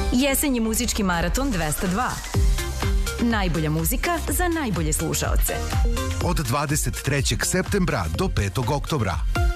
Jesenji muzički maraton 202. Najbolja muzika za najbolje slušaoce. Od 23. septembra do 5. oktobra.